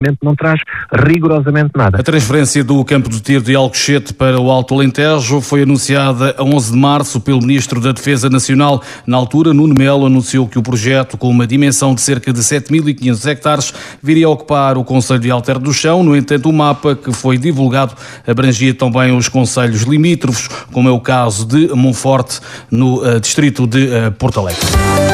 não traz rigorosamente nada. A transferência do campo de tiro de Alcochete para o Alto Alentejo foi anunciada a 11 de março pelo Ministro da Defesa Nacional. Na altura, Nuno Melo anunciou que o projeto, com uma dimensão de cerca de 7.500 hectares, viria a ocupar o concelho de Alter do Chão. No entanto, o mapa que foi divulgado abrangia também os concelhos limítrofes, como é o caso de Monforte, no distrito de Porto Alegre.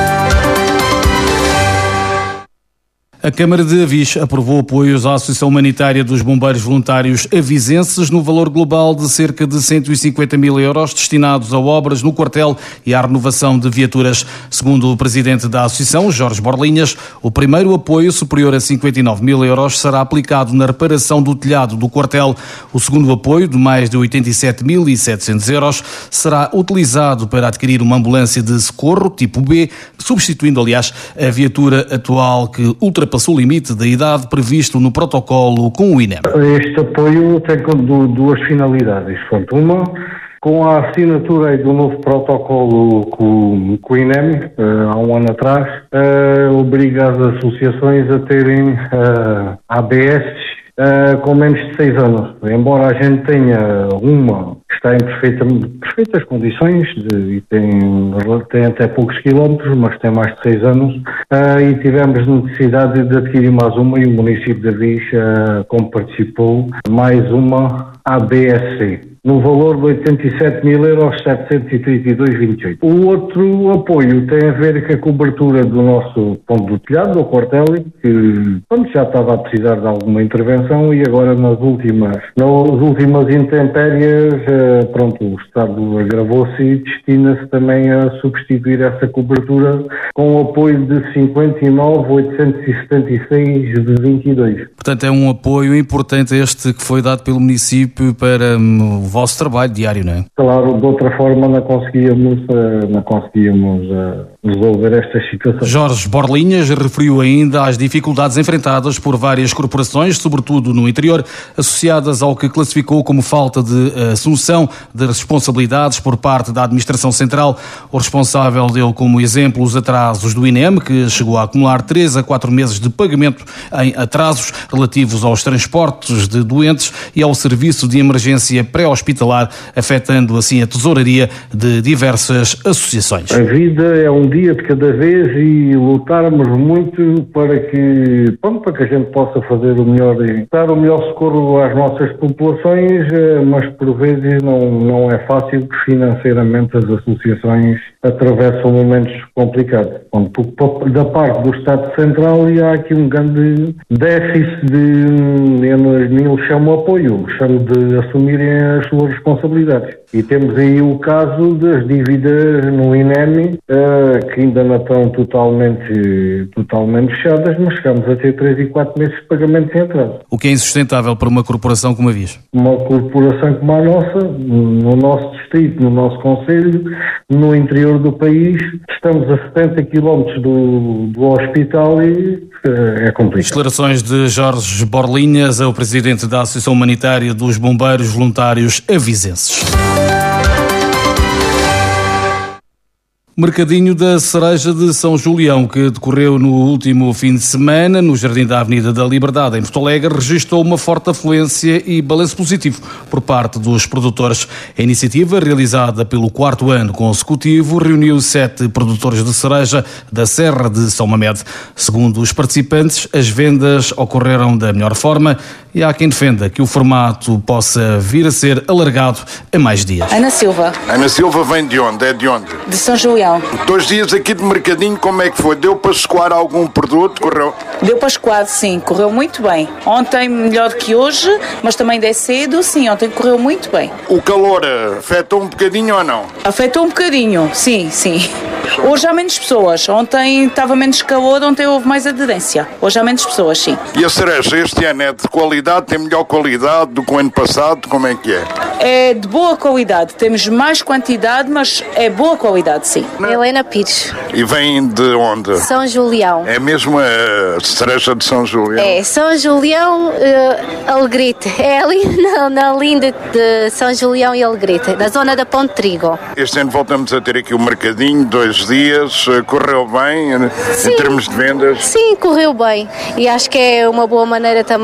A Câmara de Avis aprovou apoios à Associação Humanitária dos Bombeiros Voluntários Avisenses no valor global de cerca de 150 mil euros destinados a obras no quartel e à renovação de viaturas. Segundo o presidente da Associação, Jorge Borlinhas, o primeiro apoio, superior a 59 mil euros, será aplicado na reparação do telhado do quartel. O segundo apoio, de mais de 87.700 euros, será utilizado para adquirir uma ambulância de socorro tipo B, substituindo, aliás, a viatura atual que ultrapassou o limite da idade previsto no protocolo com o INEM. Este apoio tem duas finalidades. Uma, com a assinatura do novo protocolo com o INEM, há um ano atrás, obriga as associações a terem ABS com menos de 6 anos. Embora a gente tenha uma que está em perfeitas condições e tem até poucos quilómetros, mas tem mais de 6 anos, e tivemos necessidade de adquirir mais uma, e o município de Avis, como participou, mais uma ABSC, no valor de 87.732,28. O outro apoio tem a ver com a cobertura do nosso ponto do telhado, do quartel, que já estava a precisar de alguma intervenção, e agora nas últimas intempéries, o Estado agravou-se e destina-se também a substituir essa cobertura com o apoio de 59.876,22. Portanto, é um apoio importante este que foi dado pelo município para o vosso trabalho diário, não é? Claro, de outra forma não conseguíamos resolver estas situações. Jorge Borlinhas referiu ainda às dificuldades enfrentadas por várias corporações, sobretudo no interior, associadas ao que classificou como falta de assunção de responsabilidades por parte da Administração Central. O responsável deu como exemplo os atrasos do INEM, que chegou a acumular 3 a 4 meses de pagamento em atrasos relativos aos transportes de doentes e ao serviço de emergência pré-hospitalar, afetando assim a tesouraria de diversas associações. A vida é um dia de cada vez e lutarmos muito para que a gente possa fazer dar o melhor socorro às nossas populações, mas por vezes não é fácil, porque financeiramente as associações atravessam momentos complicados. Da parte do Estado Central há aqui um grande déficit eu não chamo apoio, chamo de assumirem as suas responsabilidades. E temos aí o caso das dívidas no INEM, que ainda não estão totalmente fechadas, mas chegamos a ter 3 e 4 meses de pagamento sem atraso. O que é insustentável para uma corporação como a Avis? Uma corporação como a nossa, no nosso distrito, no nosso concelho, no interior do país, estamos a 70 km do hospital e é complicado. Declarações de Jorge Borlinhas, é o presidente da Associação Humanitária dos Bombeiros Voluntários Avisenses. Mercadinho da Cereja de São Julião, que decorreu no último fim de semana no Jardim da Avenida da Liberdade, em Porto Alegre, registrou uma forte afluência e balanço positivo por parte dos produtores. A iniciativa, realizada pelo 4º ano consecutivo, reuniu 7 produtores de cereja da Serra de São Mamede. Segundo os participantes, as vendas ocorreram da melhor forma e há quem defenda que o formato possa vir a ser alargado a mais dias. Ana Silva. Ana Silva vem de onde? É de onde? De São Julião. 2 dias aqui de mercadinho, como é que foi? Deu para escoar algum produto? Correu? Deu para escoar, sim. Correu muito bem. Ontem melhor que hoje, mas também é cedo, sim. Ontem correu muito bem. O calor afetou um bocadinho ou não? Afetou um bocadinho, sim. Hoje há menos pessoas. Ontem estava menos calor, ontem houve mais aderência. Hoje há menos pessoas, sim. E a cereja este ano é de qualidade? Tem melhor qualidade do que o ano passado? Como é que é? É de boa qualidade. Temos mais quantidade, mas é boa qualidade, sim. Helena Pires. E vem de onde? São Julião. É mesmo a cereja de São Julião? É, São Julião, Alegrete. É ali na linda de São Julião e Alegrete, da zona da Ponte Trigo. Este ano voltamos a ter aqui o mercadinho, 2 dias. Correu bem em termos de vendas? Sim, correu bem. E acho que é uma boa maneira também